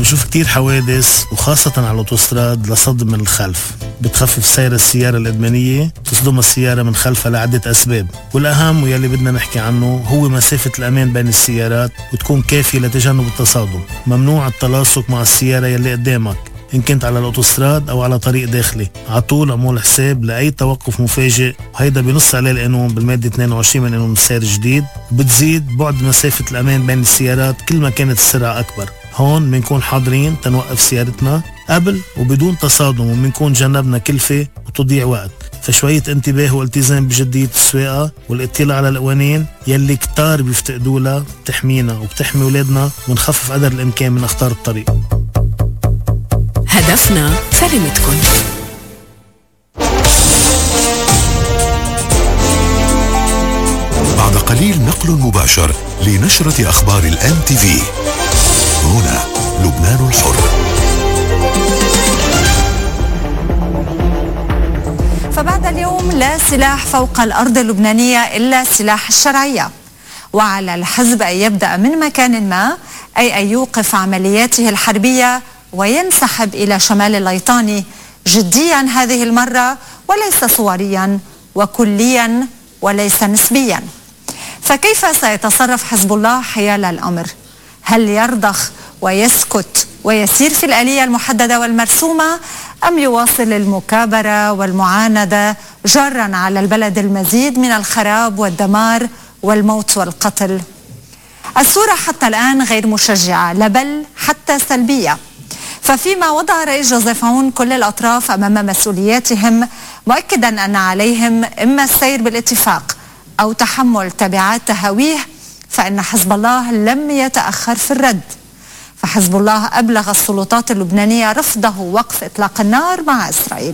بنشوف كتير حوادث وخاصة على الأوتوستراد لصدم من الخلف، بتخفف سير السيارة الإدمانية تصدم السيارة من خلفها لعدة أسباب، والأهم واللي بدنا نحكي عنه هو مسافة الأمان بين السيارات وتكون كافية لتجنب التصادم. ممنوع التلاصق مع السيارة يلي قدامك إن كنت على الأوتوستراد أو على طريق داخلي، عطول عمول حساب لأي توقف مفاجئ، وهيدا بنص عليه القانون بالمادة 22 من قانون السير الجديد، وبتزيد بعد مسافة الأمان بين السيارات كل ما كانت السرعة أكبر. هون بنكون حاضرين تنوقف سيارتنا قبل وبدون تصادم، وبنكون جنبنا كلفة وتضيع وقت. فشوية انتباه والتزام بجدية السواقة والاطلاع على القوانين يلي كتار بيفتقدولها بتحمينا وبتحمي ولادنا، ونخفف قدر الإمكان من أخطار الطريق. هدفنا سلامتكم. بعد قليل نقل مباشر لنشرة أخبار الآن تي في. هنا لبنان الحر. فبعد اليوم لا سلاح فوق الأرض اللبنانية إلا سلاح الشرعية، وعلى الحزب أن يبدأ من مكان ما، أي أن يوقف عملياته الحربية وينسحب إلى شمال الليطاني جديا هذه المرة، وليس صوريا وكليا وليس نسبيا. فكيف سيتصرف حزب الله حيال الأمر؟ هل يرضخ ويسكت ويسير في الآلية المحددة والمرسومة، أم يواصل المكابرة والمعاندة جرا على البلد المزيد من الخراب والدمار والموت والقتل؟ الصورة حتى الآن غير مشجعة، لا بل حتى سلبية. ففيما وضع رئيس جوزيف عون كل الأطراف أمام مسؤولياتهم، مؤكدا أن عليهم إما السير بالاتفاق أو تحمل تبعات تهاويه، فإن حزب الله لم يتأخر في الرد. فحزب الله أبلغ السلطات اللبنانية رفضه وقف إطلاق النار مع إسرائيل،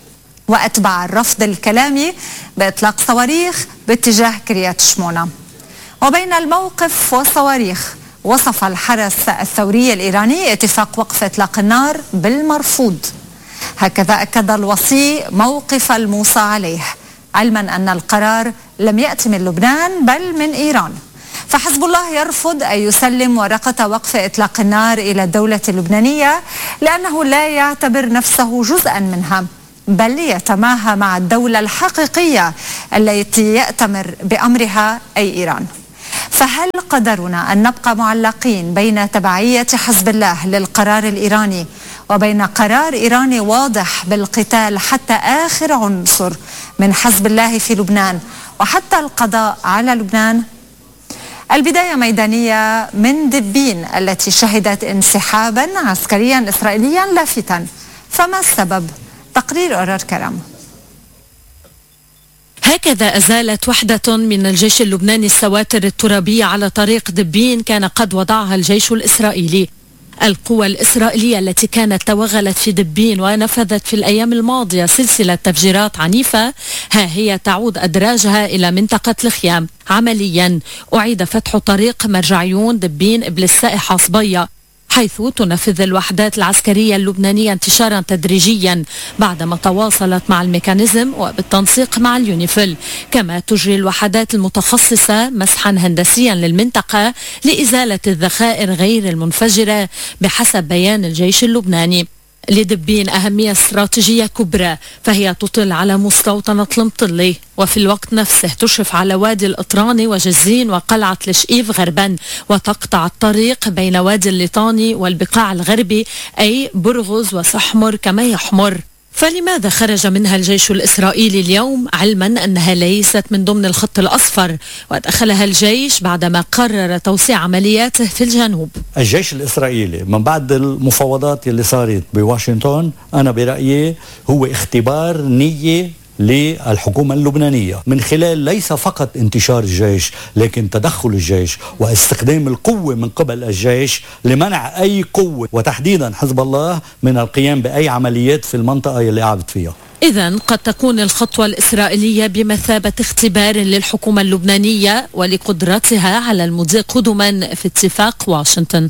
وأتبع الرفض الكلامي بإطلاق صواريخ باتجاه كريات شمونة. وبين الموقف والصواريخ وصف الحرس الثوري الإيراني اتفاق وقف إطلاق النار بالمرفوض. هكذا أكد الوصي موقف الموصى عليه، علما أن القرار لم يأتي من لبنان بل من إيران. فحزب الله يرفض أن يسلم ورقة وقف إطلاق النار إلى الدولة اللبنانية، لأنه لا يعتبر نفسه جزءا منها، بل يتماهى مع الدولة الحقيقية التي يأتمر بأمرها أي إيران. فهل قدرنا أن نبقى معلقين بين تبعية حزب الله للقرار الإيراني وبين قرار إيراني واضح بالقتال حتى آخر عنصر من حزب الله في لبنان وحتى القضاء على لبنان؟ البداية ميدانية من دبين التي شهدت انسحابا عسكريا إسرائيليا لافتا. فما السبب؟ تقرير أورار كرم. هكذا أزالت وحدة من الجيش اللبناني السواتر الترابية على طريق دبين كان قد وضعها الجيش الإسرائيلي. القوى الإسرائيلية التي كانت توغلت في دبين ونفذت في الأيام الماضية سلسلة تفجيرات عنيفة، ها هي تعود أدراجها إلى منطقة الخيام. عمليا أعيد فتح طريق مرجعيون دبين إبلسائح عصبية، حيث تنفذ الوحدات العسكرية اللبنانية انتشارا تدريجيا بعدما تواصلت مع الميكانيزم وبالتنسيق مع اليونيفيل. كما تجري الوحدات المتخصصة مسحا هندسيا للمنطقة لإزالة الذخائر غير المنفجرة بحسب بيان الجيش اللبناني. لدبين أهمية استراتيجية كبرى، فهي تطل على مستوطنة المطلي، وفي الوقت نفسه تشرف على وادي الإطراني وجزين وقلعة الشقيف غربا، وتقطع الطريق بين وادي الليطاني والبقاع الغربي أي برغز وسحمر كما يحمر. فلماذا خرج منها الجيش الإسرائيلي اليوم، علما أنها ليست من ضمن الخط الأصفر ودخلها الجيش بعدما قرر توسيع عملياته في الجنوب؟ الجيش الإسرائيلي من بعد المفاوضات اللي صارت بواشنطن أنا برأيي هو اختبار نية للحكومة اللبنانية من خلال ليس فقط انتشار الجيش، لكن تدخل الجيش واستخدام القوة من قبل الجيش لمنع أي قوة وتحديدا حزب الله من القيام بأي عمليات في المنطقة اللي قاعد فيها. إذن قد تكون الخطوة الإسرائيلية بمثابة اختبار للحكومة اللبنانية ولقدرتها على المضي قدما في اتفاق واشنطن.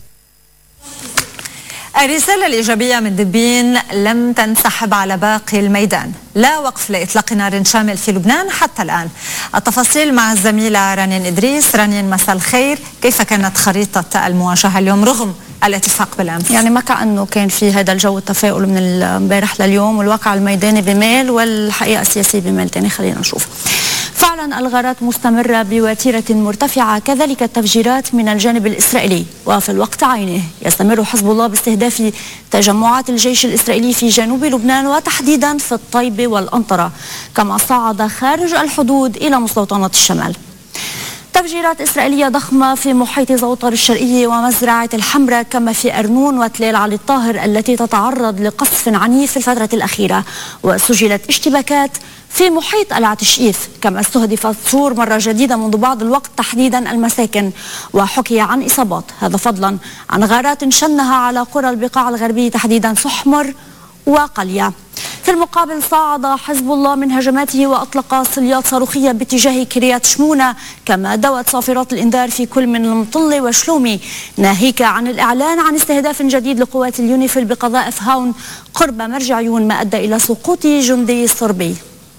الرسالة الإيجابية من دبين لم تنسحب على باقي الميدان، لا وقف لإطلاق نار شامل في لبنان حتى الآن. التفاصيل مع الزميلة رانيان إدريس. رانيان مساء الخير، كيف كانت خريطة المواجهة اليوم رغم الاتفاق بالأمس. يعني ما كأنه كان في هذا الجو التفاؤل من امبارح لليوم، والواقع الميداني بميل والحقيقة السياسية بميل تاني. خلينا نشوف. فعلا الغارات مستمرة بوتيرة مرتفعة، كذلك التفجيرات من الجانب الإسرائيلي، وفي الوقت عينه يستمر حزب الله باستهداف تجمعات الجيش الإسرائيلي في جنوب لبنان وتحديدا في الطيبة والأنطرة، كما صعد خارج الحدود إلى مستوطنات الشمال. تفجيرات إسرائيلية ضخمة في محيط زوطر الشرقية ومزرعة الحمراء، كما في أرنون وتلال علي الطاهر التي تتعرض لقصف عنيف في الفترة الأخيرة، وسجلت اشتباكات في محيط العتشقيف، كما استهدفت صور مرة جديدة منذ بعض الوقت تحديدا المساكن، وحكي عن إصابات، هذا فضلا عن غارات شنها على قرى البقاع الغربية تحديدا سحمر وقليا. في المقابل صعد حزب الله من هجماته وأطلق صليات صاروخية باتجاه كريات شمونة، كما دوت صافرات الإنذار في كل من المطلة وشلومي، ناهيك عن الإعلان عن استهداف جديد لقوات اليونيفيل بقذائف هاون قرب مرج عيون، ما أدى إلى سقوط جندي صربي.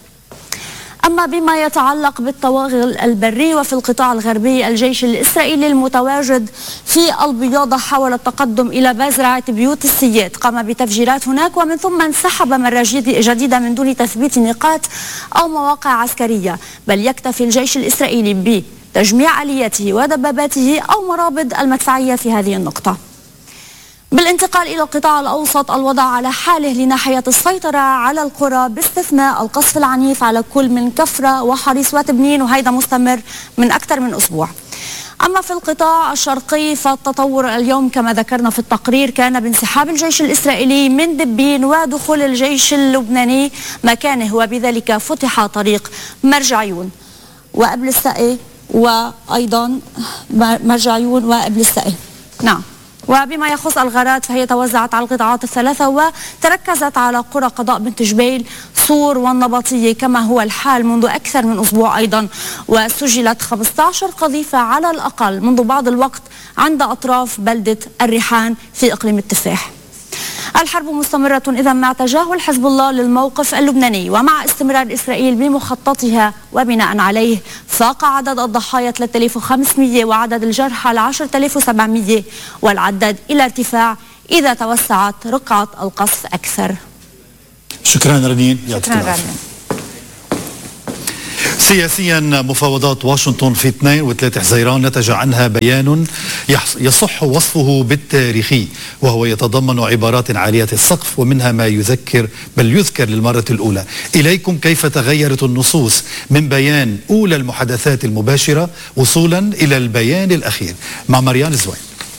أما بما يتعلق بالتوغل البري وفي القطاع الغربي، الجيش الإسرائيلي المتواجد في البياضة حاول التقدم إلى بازرعة بيوت السياد، قام بتفجيرات هناك ومن ثم انسحب مرة جديدة من دون تثبيت نقاط أو مواقع عسكرية، بل يكتفي الجيش الإسرائيلي بتجميع آلياته ودباباته أو مرابط المدفعية في هذه النقطة. بالانتقال إلى القطاع الأوسط، الوضع على حاله لناحية السيطرة على القرى باستثناء القصف العنيف على كل من كفرة وحريص وتبنين، وهذا مستمر من أكثر من أسبوع. أما في القطاع الشرقي فالتطور اليوم كما ذكرنا في التقرير كان بانسحاب الجيش الإسرائيلي من دبين ودخول الجيش اللبناني مكانه، وبذلك فتح طريق مرج عيون وقبل السقي، وأيضا مرج عيون وقبل السقي. نعم. وبما يخص الغارات فهي توزعت على القطاعات الثلاثة وتركزت على قرى قضاء بنت جبيل، صور والنبطية، كما هو الحال منذ أكثر من أسبوع أيضا، وسجلت 15 قذيفة على الأقل منذ بعض الوقت عند أطراف بلدة الريحان في إقليم التفاح. الحرب مستمرة إذا مع تجاهل حزب الله للموقف اللبناني ومع استمرار إسرائيل بمخططها، وبناء عليه فاق عدد الضحايا 3500 وعدد الجرحى 10700 والعداد إلى ارتفاع إذا توسعت رقعة القصف أكثر. شكرا رنين. شكرا رنين. سياسيا، مفاوضات واشنطن في 2 و3 حزيران نتج عنها بيان يصح وصفه بالتاريخي، وهو يتضمن عبارات عالية السقف ومنها ما يذكر للمرة الأولى. إليكم كيف تغيرت النصوص من بيان أولى المحادثات المباشرة وصولا إلى البيان الأخير، مع مريان الزوين.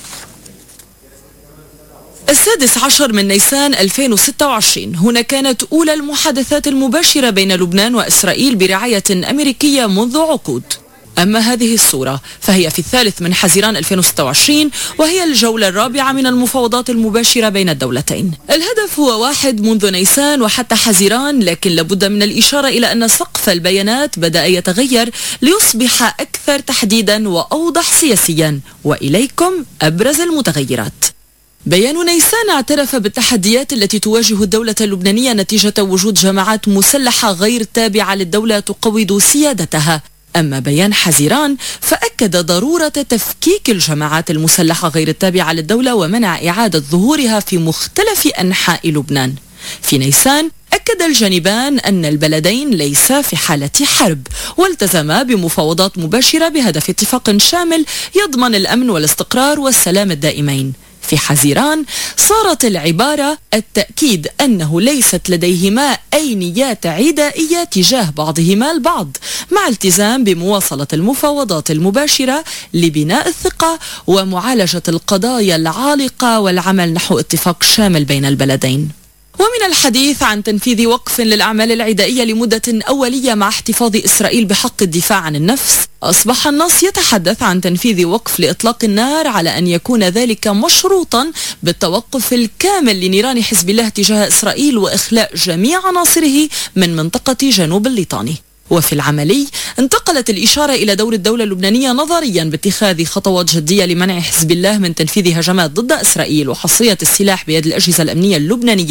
16 من نيسان 2026 هنا كانت أولى المحادثات المباشرة بين لبنان وإسرائيل برعاية أمريكية منذ عقود. أما هذه الصورة فهي في 3 من حزيران 2026 وهي الجولة الرابعة من المفاوضات المباشرة بين الدولتين. الهدف هو واحد منذ نيسان وحتى حزيران، لكن لابد من الإشارة إلى أن سقف البيانات بدأ يتغير ليصبح أكثر تحديدا وأوضح سياسيا. وإليكم أبرز المتغيرات. بيان نيسان اعترف بالتحديات التي تواجه الدولة اللبنانية نتيجة وجود جماعات مسلحة غير تابعة للدولة تقوض سيادتها. أما بيان حزيران فأكد ضرورة تفكيك الجماعات المسلحة غير التابعة للدولة ومنع إعادة ظهورها في مختلف أنحاء لبنان. في نيسان أكد الجانبان أن البلدين ليسا في حالة حرب، والتزما بمفاوضات مباشرة بهدف اتفاق شامل يضمن الأمن والاستقرار والسلام الدائمين. في حزيران صارت العبارة التأكيد أنه ليست لديهما أي نيات عدائية تجاه بعضهما البعض، مع التزام بمواصلة المفاوضات المباشرة لبناء الثقة ومعالجة القضايا العالقة والعمل نحو اتفاق شامل بين البلدين. ومن الحديث عن تنفيذ وقف للأعمال العدائية لمدة أولية مع احتفاظ إسرائيل بحق الدفاع عن النفس، أصبح النص يتحدث عن تنفيذ وقف لإطلاق النار على أن يكون ذلك مشروطا بالتوقف الكامل لنيران حزب الله تجاه إسرائيل وإخلاء جميع عناصره من منطقة جنوب الليطاني. وفي العملي انتقلت الإشارة إلى دور الدولة اللبنانية نظريا باتخاذ خطوات جدية لمنع حزب الله من تنفيذ هجمات ضد إسرائيل وحصرية السلاح بيد الأجهزة الأمنية اللبنانية،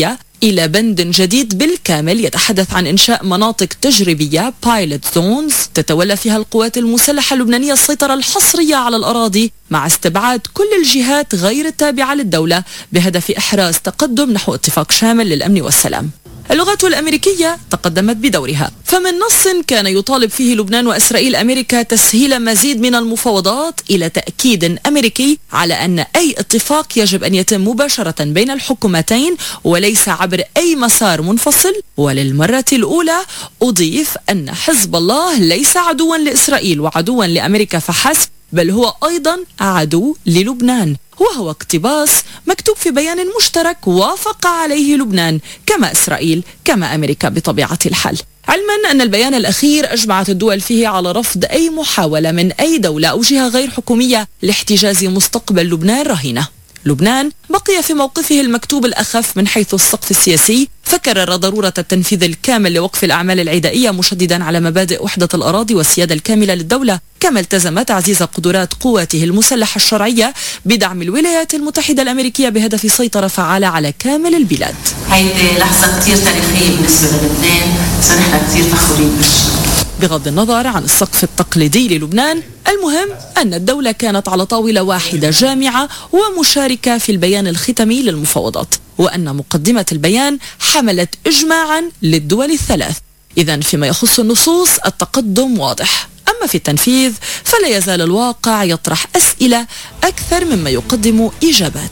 إلى بند جديد بالكامل يتحدث عن إنشاء مناطق تجريبية Pilot Zones تتولى فيها القوات المسلحة اللبنانية السيطرة الحصرية على الأراضي مع استبعاد كل الجهات غير التابعة للدولة بهدف إحراز تقدم نحو اتفاق شامل للأمن والسلام. اللغة الأمريكية تقدمت بدورها، فمن نص كان يطالب فيه لبنان وإسرائيل أمريكا تسهيل مزيد من المفاوضات إلى تأكيد أمريكي على أن أي اتفاق يجب أن يتم مباشرة بين الحكومتين وليس عبر أي مسار منفصل. وللمرة الأولى أضيف أن حزب الله ليس عدوا لإسرائيل وعدوا لأمريكا فحسب، بل هو أيضا عدو للبنان، وهو اقتباس مكتوب في بيان مشترك وافق عليه لبنان كما إسرائيل كما أمريكا بطبيعة الحال، علما أن البيان الأخير أجمعت الدول فيه على رفض أي محاولة من أي دولة أو جهة غير حكومية لاحتجاز مستقبل لبنان رهينة. لبنان بقي في موقفه المكتوب الأخف من حيث السقف السياسي، فكرر ضرورة التنفيذ الكامل لوقف الأعمال العدائية مشددا على مبادئ وحدة الأراضي والسيادة الكاملة للدولة، كما التزم تعزيز قدرات قواته المسلحة الشرعية بدعم الولايات المتحدة الأمريكية بهدف سيطرة فعالة على كامل البلاد. هيدي لحظة كتير تاريخية بالنسبة للبنان، صرنا كتير فخورين بالشيء. بغض النظر عن السقف التقليدي للبنان، المهم أن الدولة كانت على طاولة واحدة جامعة ومشاركة في البيان الختامي للمفاوضات، وأن مقدمة البيان حملت إجماعا للدول الثلاث. إذن فيما يخص النصوص التقدم واضح، أما في التنفيذ فلا يزال الواقع يطرح أسئلة أكثر مما يقدم إجابات.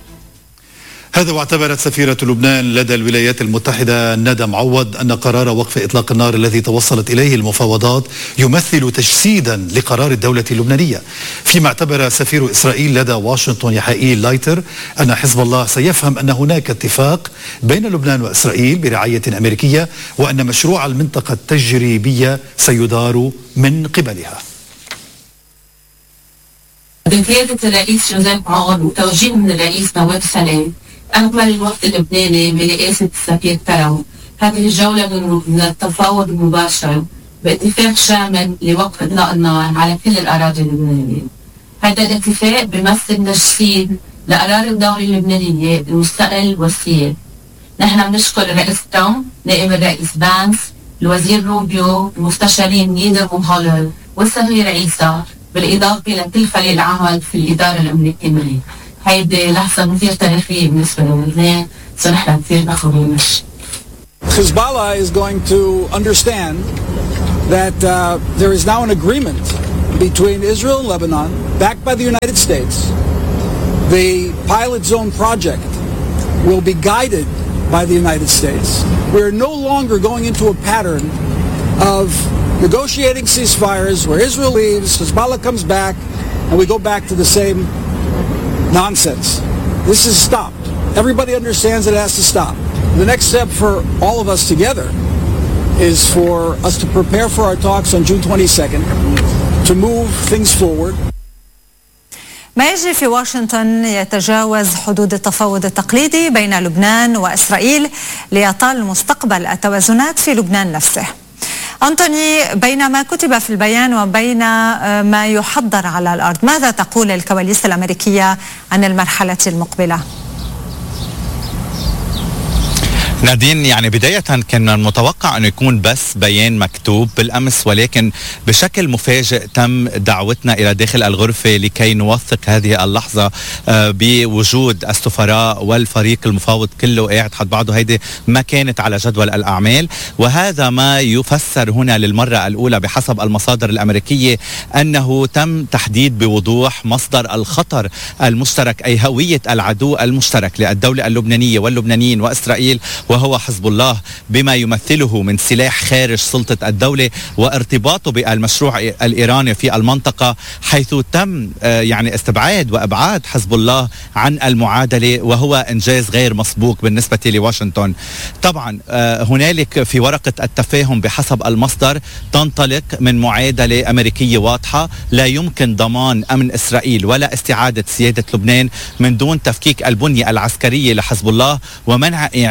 هذا واعتبرت سفيرة لبنان لدى الولايات المتحدة ندى معوض أن قرار وقف إطلاق النار الذي توصلت إليه المفاوضات يمثل تجسيدا لقرار الدولة اللبنانية، فيما اعتبر سفير إسرائيل لدى واشنطن يحائيل لايتر أن حزب الله سيفهم أن هناك اتفاق بين لبنان وإسرائيل برعاية أمريكية، وأن مشروع المنطقة التجريبية سيدار من قبلها. بقيادة الرئيس جوزيف معاون وتوجيه من الرئيس نواف سلام أكمل الوفد اللبناني برئاسة السفير تراو هذه الجولة من التفاوض المباشر باتفاق شامل لوقف إطلاق النار على كل الأراضي اللبنانية. هذا الاتفاق بيمثل تجسيد لقرار الدولة اللبنانية المستقل والسياد. نحن بنشكر الرئيس ترامب، نائب الرئيس بانس، الوزير روبيو، المستشارين نيدر وهولر والسفير عيسى، بالإضافة لكل فريق العمل في الإدارة الأمريكية. هيدي لحظة كثير تاريخية بالنسبة للبنان، صرنا كثير فخورين. Hezbollah is going to understand that there is now an agreement between Israel and Lebanon, backed by the United States. The pilot zone project will be guided by the United States. We are no longer going into a pattern of negotiating ceasefires where Israel leaves, Hezbollah comes back, and we go back to the same nonsense. This is stopped. Everybody understands it has to stop. The next step for all of us together is for us to prepare for our talks on June 22nd to move things forward. ما يجري في واشنطن يتجاوز حدود التفاوض التقليدي بين لبنان وإسرائيل ليطال مستقبل التوازنات في لبنان نفسه. أنتوني، بين ما كتب في البيان وبين ما يحضر على الأرض، ماذا تقول الكواليس الأمريكية عن المرحلة المقبلة؟ نادين، يعني بداية كان من المتوقع أنه يكون بس بيان مكتوب بالأمس، ولكن بشكل مفاجئ تم دعوتنا إلى داخل الغرفة لكي نوثق هذه اللحظة بوجود السفراء والفريق المفاوض كله قاعد حد بعضه. هيدي ما كانت على جدول الأعمال، وهذا ما يفسر هنا للمرة الأولى بحسب المصادر الأمريكية أنه تم تحديد بوضوح مصدر الخطر المشترك، أي هوية العدو المشترك للدولة اللبنانية واللبنانيين وإسرائيل، وهو حزب الله، بما يمثله من سلاح خارج سلطة الدولة وارتباطه بالمشروع الإيراني في المنطقة، حيث تم يعني استبعاد وإبعاد حزب الله عن المعادلة، وهو إنجاز غير مسبوق بالنسبة لواشنطن. طبعا هنالك في ورقة التفاهم بحسب المصدر تنطلق من معادلة أمريكية واضحة: لا يمكن ضمان أمن إسرائيل ولا استعادة سيادة لبنان من دون تفكيك البنية العسكرية لحزب الله ومنع إعادة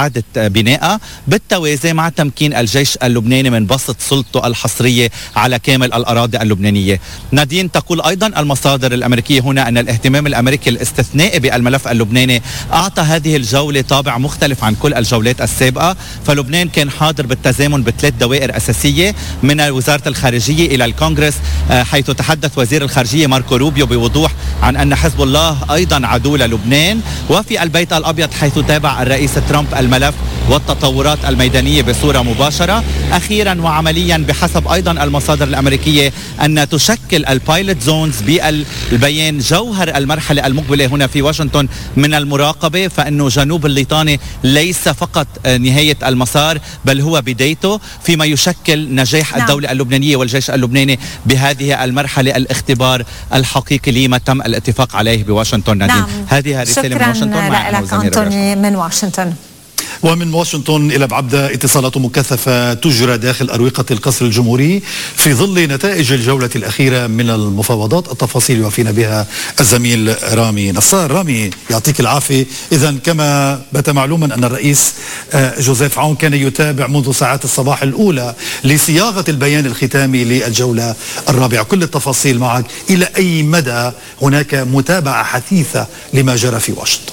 إعادة بنائها بالتوازي مع تمكين الجيش اللبناني من بسط سلطته الحصرية على كامل الأراضي اللبنانية. نادين تقول أيضا المصادر الأمريكية هنا أن الاهتمام الأمريكي الاستثنائي بالملف اللبناني أعطى هذه الجولة طابع مختلف عن كل الجولات السابقة، فلبنان كان حاضر بالتزامن بثلاث دوائر أساسية من وزارة الخارجية إلى الكونغرس، حيث تحدث وزير الخارجية ماركو روبيو بوضوح عن أن حزب الله أيضا عدو للبنان، وفي البيت الأبيض حيث تابع الرئيس ترامب الملف والتطورات الميدانية بصورة مباشرة. أخيرا وعمليا بحسب أيضا المصادر الأمريكية أن تشكل البايلوت زونز بالبيان جوهر المرحلة المقبلة هنا في واشنطن من المراقبة، فإنه جنوب الليطاني ليس فقط نهاية المسار بل هو بدايته، فيما يشكل نجاح الدولة اللبنانية والجيش اللبناني بهذه المرحلة الاختبار الحقيقي لما تم الاتفاق عليه بواشنطن. نعم. هذه رسالة من واشنطن. شكرا لك أنتوني من واشنطن. ومن واشنطن إلى بعبدة اتصالات مكثفة تجرى داخل أروقة القصر الجمهوري في ظل نتائج الجولة الأخيرة من المفاوضات. التفاصيل يوفينا بها الزميل رامي نصار. رامي يعطيك العافية. إذا كما بات معلوما أن الرئيس جوزيف عون كان يتابع منذ ساعات الصباح الأولى لصياغة البيان الختامي للجولة الرابعة. كل التفاصيل معك. إلى أي مدى هناك متابعة حثيثة لما جرى في واشنطن؟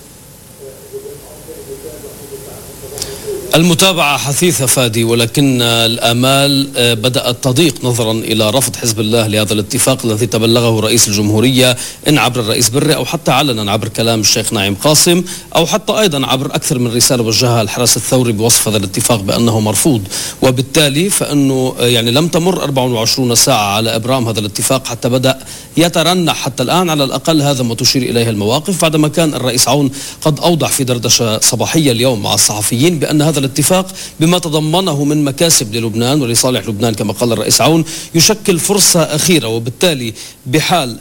المتابعة حثيثة فادي، ولكن الآمال بدأت تضيق نظرا إلى رفض حزب الله لهذا الاتفاق الذي تبلغه رئيس الجمهورية إن عبر الرئيس بري أو حتى علنا عبر كلام الشيخ ناعم قاسم أو حتى أيضا عبر أكثر من رسالة وجهها الحرس الثوري بوصف هذا الاتفاق بأنه مرفوض. وبالتالي فإنه يعني لم تمر 24 ساعة على إبرام هذا الاتفاق حتى بدأ يترنح حتى الآن، على الأقل هذا ما تشير إليه المواقف، بعدما كان الرئيس عون قد أوضح في دردشة صباحية اليوم مع الصحفيين بأن هذا الاتفاق بما تضمنه من مكاسب للبنان ولصالح لبنان كما قال الرئيس عون يشكل فرصة أخيرة، وبالتالي بحال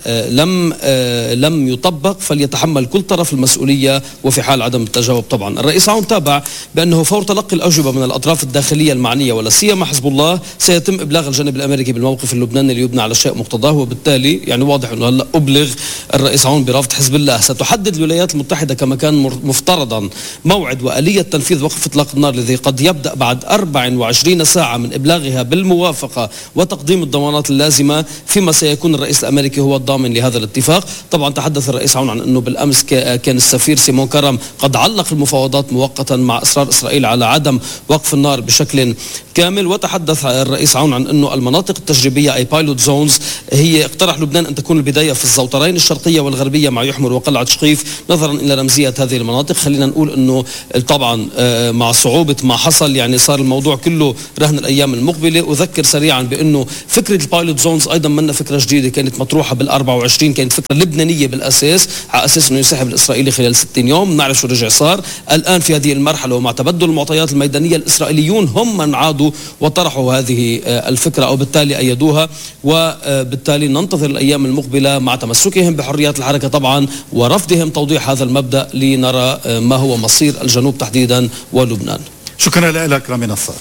لم يطبق فليتحمل كل طرف المسؤولية، وفي حال عدم التجاوب طبعا. الرئيس عون تابع بأنه فور تلقي الأجوبة من الأطراف الداخلية المعنية ولا سيما حزب الله سيتم إبلاغ الجانب الأمريكي بالموقف اللبناني ليبنى على شيء مقتضاه، وبالتالي يعني واضح أنه هلا أبلغ الرئيس عون برفض حزب الله. ستحدد الولايات المتحدة كما كان مفترضا موعد وآلية تنفيذ وقف إطلاق النار الذي قد يبدأ بعد 24 ساعة من إبلاغها بالموافقة وتقديم الضمانات اللازمة، فيما سيكون الرئيس الأمريكي هو الضامن لهذا الاتفاق. طبعا تحدث الرئيس عون عن أنه بالأمس كان السفير سيمون كرم قد علق المفاوضات مؤقتا مع إصرار إسرائيل على عدم وقف النار بشكل كامل. وتحدث الرئيس عون عن أنه المناطق التجريبية أي بايلوت زونز هي اقترح لبنان أن تكون البداية في الزوطرين الشرقية والغربية مع يحمر وقلعة شقيف نظرا إلى رمزية هذه المناطق. خلينا نقول أنه طبعا مع صعوبة ما حصل يعني صار الموضوع كله رهن الأيام المقبلة. أذكر سريعا بأنه فكرة البايلوت زونز أيضا منا فكرة جديدة، كانت مطروحة بال24، كانت فكرة لبنانية بالأساس على أساس أنه يسحب الإسرائيلي خلال 60 يوم. نعرف شو رجع صار الآن في هذه المرحلة، ومع تبدل المعطيات الميدانية الإسرائيليون هم من عادوا وطرحوا هذه الفكرة أو بالتالي أيدوها، وبالتالي ننتظر الأيام المقبلة مع تمسكهم بحريات الحركة طبعا ورفضهم توضيح هذا المبدأ لنرى ما هو مصير الجنوب تحديدا ولبنان. شكرا لك رامي نصار.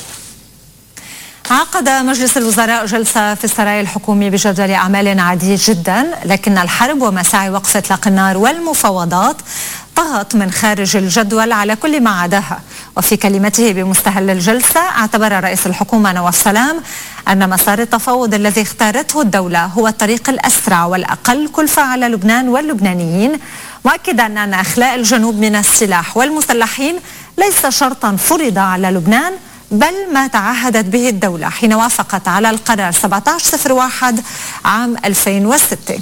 عقد مجلس الوزراء جلسة في السراي الحكومي بجدول أعمال عادي جدا، لكن الحرب ومساعي وقف إطلاق النار والمفاوضات طغت من خارج الجدول على كل ما عداها. وفي كلمته بمستهل الجلسة اعتبر رئيس الحكومة نواف سلام أن مسار التفاوض الذي اختارته الدولة هو الطريق الأسرع والأقل كلفة على لبنان واللبنانيين، مؤكدا أن إخلاء الجنوب من السلاح والمسلحين ليس شرطا فرض على لبنان بل ما تعهدت به الدولة حين وافقت على القرار 1701 عام 2006.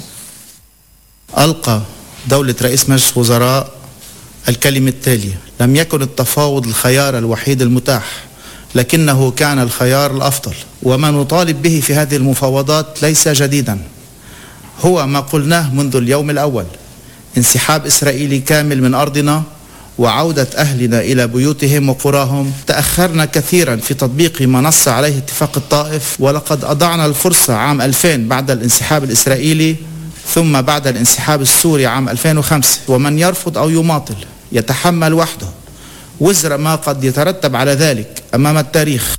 ألقى دولة رئيس مجلس الوزراء الكلمة التالية: لم يكن التفاوض الخيار الوحيد المتاح، لكنه كان الخيار الأفضل، وما نطالب به في هذه المفاوضات ليس جديدا، هو ما قلناه منذ اليوم الأول: انسحاب إسرائيلي كامل من أرضنا وعودة أهلنا إلى بيوتهم وقراهم. تأخرنا كثيرا في تطبيق ما نص عليه اتفاق الطائف، ولقد أضعنا الفرصة عام 2000 بعد الانسحاب الإسرائيلي، ثم بعد الانسحاب السوري عام 2005، ومن يرفض أو يماطل يتحمل وحده وزر ما قد يترتب على ذلك أمام التاريخ.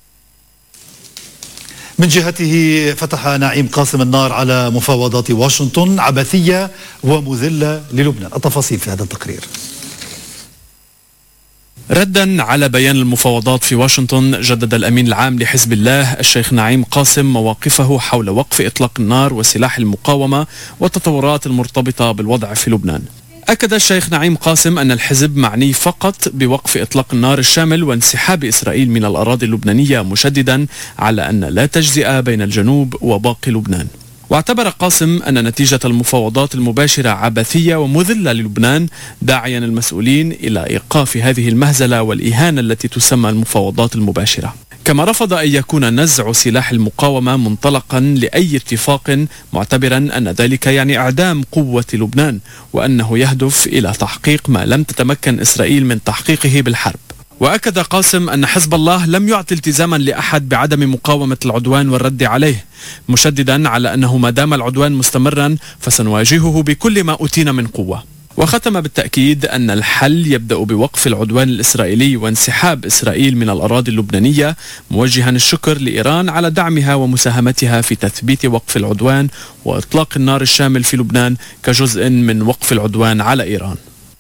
من جهته فتح نعيم قاسم النار على مفاوضات واشنطن عبثية ومذلة للبنان. التفاصيل في هذا التقرير. ردا على بيان المفاوضات في واشنطن، جدد الأمين العام لحزب الله الشيخ نعيم قاسم مواقفه حول وقف إطلاق النار وسلاح المقاومة والتطورات المرتبطة بالوضع في لبنان. أكد الشيخ نعيم قاسم أن الحزب معني فقط بوقف إطلاق النار الشامل وانسحاب إسرائيل من الأراضي اللبنانية، مشددا على أن لا تجزئة بين الجنوب وباقي لبنان. واعتبر قاسم أن نتيجة المفاوضات المباشرة عبثية ومذلة للبنان، داعيا المسؤولين إلى إيقاف هذه المهزلة والإهانة التي تسمى المفاوضات المباشرة. كما رفض أن يكون نزع سلاح المقاومة منطلقا لأي اتفاق، معتبرا أن ذلك يعني إعدام قوة لبنان، وأنه يهدف إلى تحقيق ما لم تتمكن إسرائيل من تحقيقه بالحرب. وأكد قاسم أن حزب الله لم يعطي التزاما لأحد بعدم مقاومة العدوان والرد عليه، مشددا على أنه ما دام العدوان مستمرا فسنواجهه بكل ما أوتينا من قوة. وختم بالتأكيد أن الحل يبدأ بوقف العدوان الإسرائيلي وانسحاب إسرائيل من الأراضي اللبنانية، موجها الشكر لإيران على دعمها ومساهمتها في تثبيت وقف العدوان وإطلاق النار الشامل في لبنان كجزء من وقف العدوان على إيران.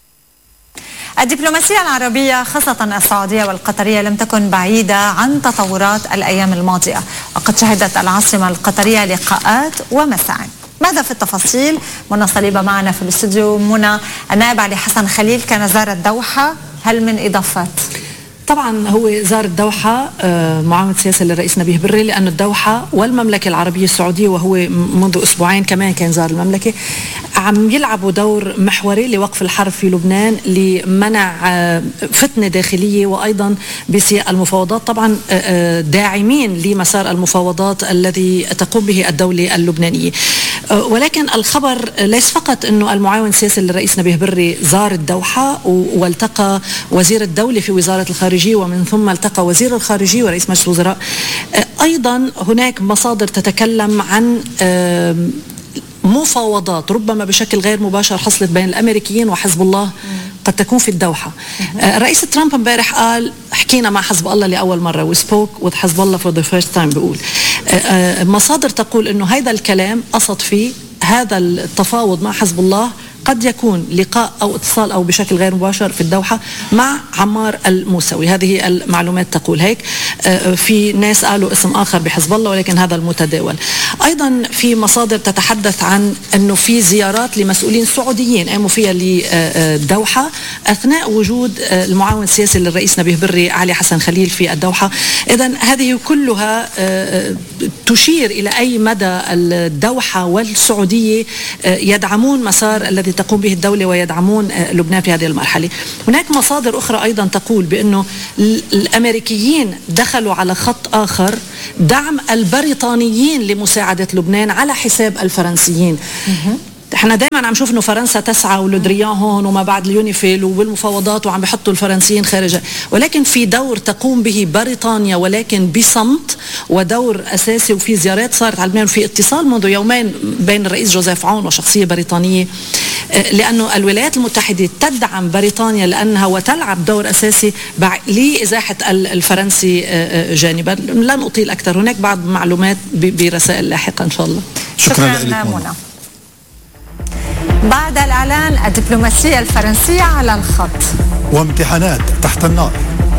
الدبلوماسية العربية خاصة السعودية والقطرية لم تكن بعيدة عن تطورات الأيام الماضية، وقد شهدت العاصمة القطرية لقاءات ومساعي. ماذا في التفاصيل؟ منى صليبة معنا في الاستوديو. منى، النائب علي حسن خليل كان زار الدوحة، هل من إضافات؟ طبعا هو زار الدوحة معاون سياسي للرئيس نبيه بري، لأن الدوحة والمملكة العربية السعودية وهو منذ أسبوعين كمان كان زار المملكة، عم يلعبوا دور محوري لوقف الحرب في لبنان، لمنع فتنة داخلية، وأيضا بسياق المفاوضات، طبعا داعمين لمسار المفاوضات الذي تقوم به الدولة اللبنانية. ولكن الخبر ليس فقط أنه المعاون السياسي للرئيس نبيه بري زار الدوحة والتقى وزير الدولة في وزارة الخارجية، ومن ثم التقى وزير الخارجية ورئيس مجلس الوزراء. أيضا هناك مصادر تتكلم عن مفاوضات ربما بشكل غير مباشر حصلت بين الأمريكيين وحزب الله، قد تكون في الدوحة. رئيس ترامب امبارح قال حكينا مع حزب الله لأول مرة، we spoke with حزب الله for the first time. بيقول مصادر تقول انه هذا الكلام قصد فيه هذا التفاوض مع حزب الله قد يكون لقاء أو اتصال أو بشكل غير مباشر في الدوحة مع عمار الموسوي. هذه المعلومات تقول هيك. في ناس قالوا اسم آخر بحزب الله ولكن هذا المتداول. أيضا في مصادر تتحدث عن أنه في زيارات لمسؤولين سعوديين قاموا فيها للدوحة أثناء وجود المعاون السياسي للرئيس نبيه بري علي حسن خليل في الدوحة. إذن هذه كلها تشير إلى أي مدى الدوحة والسعودية يدعمون مسار الذي تقوم به الدولة ويدعمون لبنان في هذه المرحلة. هناك مصادر أخرى أيضا تقول بأنه الأمريكيين دخلوا على خط آخر، دعم البريطانيين لمساعدة لبنان على حساب الفرنسيين. احنا دائما عم نشوف انه فرنسا تسعى ولودريان هون وما بعد اليونيفيل وبالمفاوضات وعم بيحطوا الفرنسيين خارج، ولكن في دور تقوم به بريطانيا ولكن بصمت، ودور اساسي، وفي زيارات صارت على لبنان، وفي اتصال منذ يومين بين الرئيس جوزيف عون وشخصيه بريطانيه، لانه الولايات المتحده تدعم بريطانيا لانها وتلعب دور اساسي لازاحه الفرنسي جانبا. لن اطيل اكثر، هناك بعض معلومات برسائل لاحقه ان شاء الله. شكرا منى. بعد الإعلان الدبلوماسية الفرنسية على الخط وامتحانات تحت النار.